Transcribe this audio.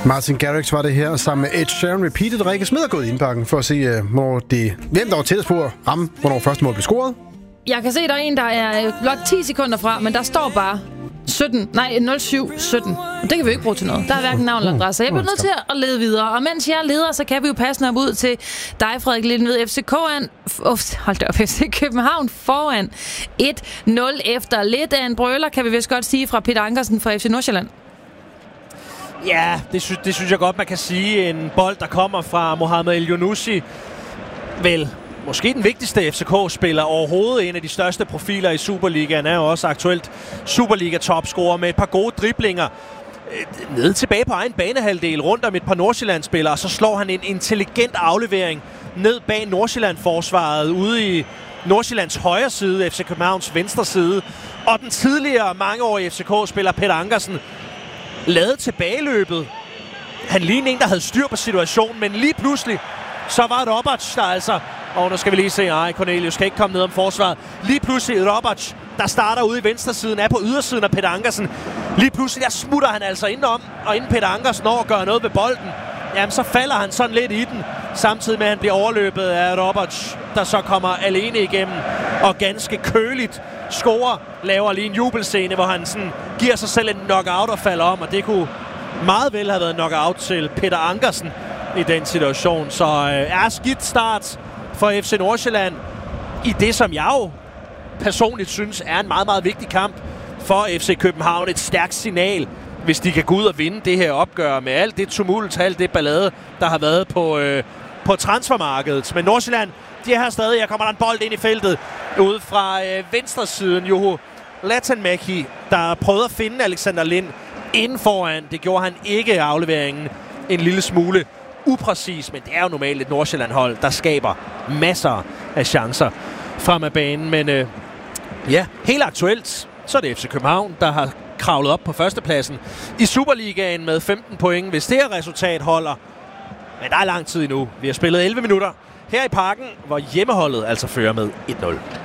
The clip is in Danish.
Martin Garrix var det her, sammen med Ed Sheeran Repeated. Rikke Smed er gået i indbakken for at se, hvem der var tættest på at ramme, hvornår første mål blev scoret. Jeg kan se, der er en, der er blot 10 sekunder fra, men der står bare 07:17. Det kan vi jo ikke bruge til noget. Der er hverken navn eller adresse. Jeg bliver nødt til at lede videre. Og mens jeg leder, så kan vi jo passe op ud til dig, Frederik Lindved. FC København foran 1-0 efter lidt af en brøler, kan vi vist godt sige, fra Peter Ankersen fra FC Nordsjælland. Ja, det synes jeg godt, man kan sige. En bold, der kommer fra Mohamed El-Younousi. Vel, måske den vigtigste FCK-spiller overhovedet. En af de største profiler i Superligaen. Er jo også aktuelt Superliga-topscorer med et par gode driblinger. Nede tilbage på egen banehalvdel, rundt om et par Nordsjælland-spillere. Og så slår han en intelligent aflevering ned bag Nordsjælland-forsvaret, ude i Nordsjællands højre side, FC Københavns venstre side. Og den tidligere mangeårige FCK-spiller Peter Ankersen lavede tilbageløbet. Han lignede en, der havde styr på situationen, men lige pludselig, så var Roberts, der altså... Og nu skal vi lige se, Cornelius kan ikke komme ned om forsvaret. Lige pludselig Roberts, der starter ude i venstresiden, er på ydersiden af Peter Ankersen. Lige pludselig, der smutter han altså indenom, og inden Peter Ankersen når at gøre noget ved bolden, jamen så falder han sådan lidt i den, samtidig med at han bliver overløbet af Roberts, der så kommer alene igennem, og ganske køligt scorer, laver lige en jubelscene, hvor han sådan giver sig selv en knockout og falder om, og det kunne meget vel have været en knockout til Peter Ankersen i den situation. Så er skidt start for FC Nordsjælland i det, som jeg jo personligt synes er en meget, meget vigtig kamp for FC København. Et stærkt signal, hvis de kan gå ud og vinde det her opgør med alt det tumult, alt det ballade, der har været på transfermarkedet. Men Nordsjælland, de er her stadig. Jeg kommer der en bold ind i feltet ude fra venstre siden. Juho Latanmäki, der prøvede at finde Alexander Lind inden foran. Det gjorde han ikke, afleveringen en lille smule upræcis, men det er jo normalt et Nordsjælland-hold, der skaber masser af chancer frem af banen. Men ja, helt aktuelt, så er det FC København, der har kravlet op på førstepladsen i Superligaen med 15 point, hvis det her resultat holder. Men der er lang tid endnu. Vi har spillet 11 minutter her i Parken, hvor hjemmeholdet altså fører med 1-0.